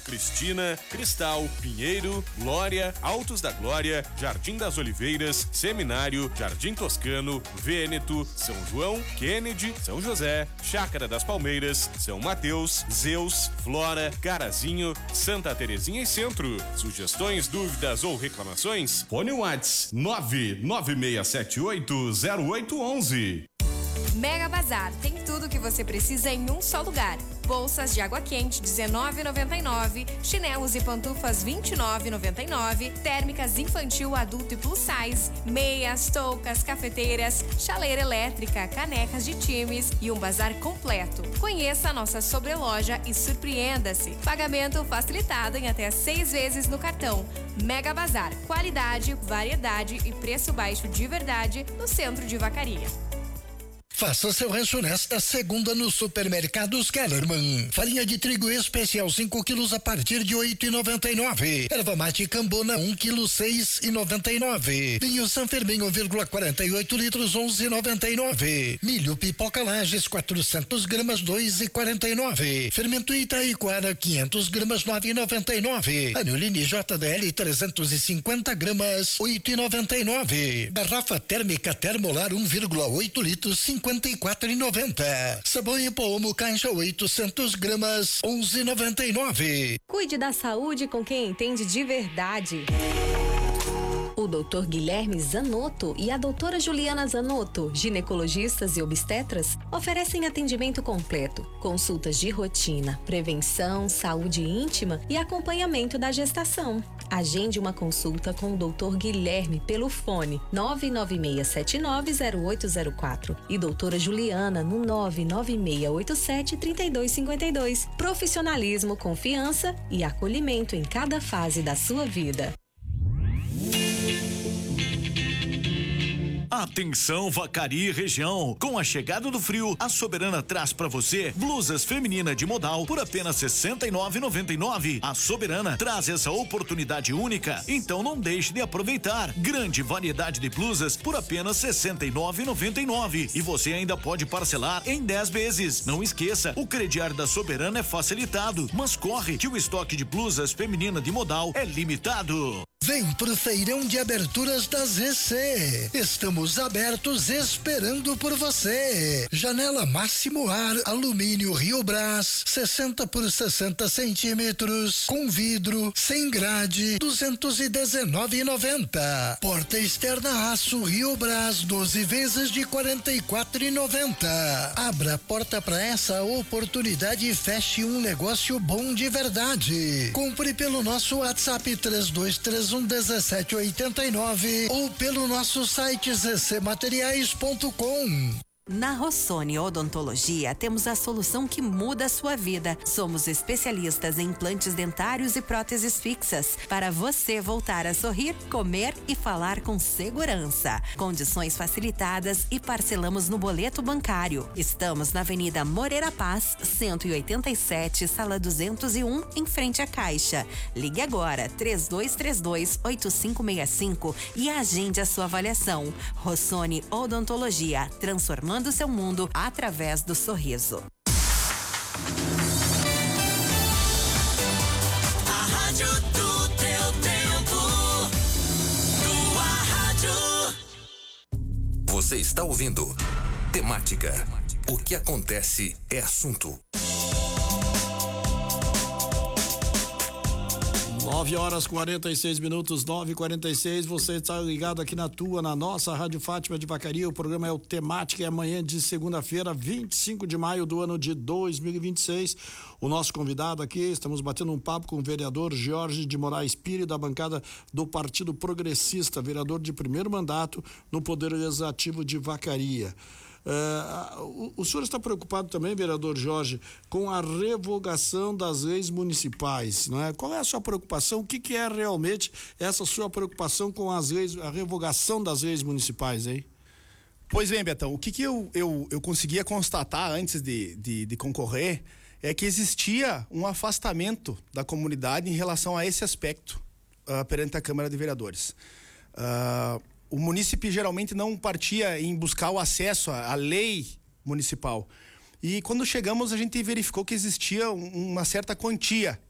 Cristina, Cristal, Pinheiro, Glória, Altos da Glória, Jardim das Oliveiras, Seminário, Jardim Toscano, Vêneto, São João, Kennedy, São José, Chácara das Palmeiras, São Mateus, Zeus, Flora, Carazinho, Santa Terezinha e Centro. Sugestões, dúvidas ou reclamações? Fone Whats 996780811. Mega Bazar tem tudo o que você precisa em um só lugar. Bolsas de água quente R$19,99, chinelos e pantufas R$29,99, térmicas infantil, adulto e plus size, meias, toucas, cafeteiras, chaleira elétrica, canecas de times e um bazar completo. Conheça a nossa sobreloja e surpreenda-se. Pagamento facilitado em até 6 vezes no cartão. Mega Bazar, qualidade, variedade e preço baixo de verdade no centro de Vacaria. Faça seu rancho nesta segunda no Supermercados Kellerman. Farinha de trigo especial 5 quilos a partir de 8,99. Erva mate Cambona 1 quilo 6,99. Vinho San Fermin 1,48 litros 11,99. Milho Pipoca Lages 400 gramas 2,49. Fermento Itaiquara 500 gramas 9,99. Anilini JDL 350 gramas 8,99. Garrafa térmica Termolar 1,8 litros 54,90. Sabão em pó Omo caixa 800 gramas 11,99. Cuide da saúde com quem entende de verdade. O Dr. Guilherme Zanotto e a doutora Juliana Zanotto, ginecologistas e obstetras, oferecem atendimento completo, consultas de rotina, prevenção, saúde íntima e acompanhamento da gestação. Agende uma consulta com o Dr. Guilherme pelo fone 996790804 e doutora Juliana no 996873252. Profissionalismo, confiança e acolhimento em cada fase da sua vida. Atenção Vacaria e região, com a chegada do frio, a Soberana traz pra você blusas feminina de modal por apenas R$ 69,99. A Soberana traz essa oportunidade única, então não deixe de aproveitar. Grande variedade de blusas por apenas R$ 69,99 e você ainda pode parcelar em 10 vezes. Não esqueça, o crediário da Soberana é facilitado, mas corre que o estoque de blusas feminina de modal é limitado. Vem pro feirão de aberturas da ZC. Estamos abertos esperando por você. Janela Máximo Ar, alumínio Rio Brás, 60 por 60 centímetros, com vidro, sem grade, R$ 219,90. Porta externa aço Rio Brás, 12 vezes de R$ 44,90. Abra a porta para essa oportunidade e feche um negócio bom de verdade. Compre pelo nosso WhatsApp 32311789 ou pelo nosso site ccmateriais.com. Na Rossoni Odontologia temos a solução que muda a sua vida. Somos especialistas em implantes dentários e próteses fixas para você voltar a sorrir, comer e falar com segurança. Condições facilitadas e parcelamos no boleto bancário. Estamos na Avenida Moreira Paz, 187, sala 201, em frente à Caixa. Ligue agora 3232-8565 e agende a sua avaliação. Rossoni Odontologia, transformando do seu mundo através do sorriso. A rádio do teu tempo, tua rádio. Você está ouvindo Temática. O que acontece é assunto. 9h46, 9h46, você está ligado aqui na nossa Rádio Fátima de Vacaria. O programa é o Temática, é amanhã de segunda-feira, 25 de maio do ano de 2026. O nosso convidado aqui, estamos batendo um papo com o vereador Jorge de Moraes Pires, da bancada do Partido Progressista, vereador de primeiro mandato no Poder Legislativo de Vacaria. O senhor está preocupado também, vereador Jorge, com a revogação das leis municipais, não é? Qual é a sua preocupação? O que é realmente essa sua preocupação com as leis, a revogação das leis municipais, hein? Pois bem, Betão, o que eu conseguia constatar antes de concorrer é que existia um afastamento da comunidade em relação a esse aspecto perante a Câmara de Vereadores. O munícipe geralmente não partia em buscar o acesso à lei municipal. E quando chegamos, a gente verificou que existia uma certa quantia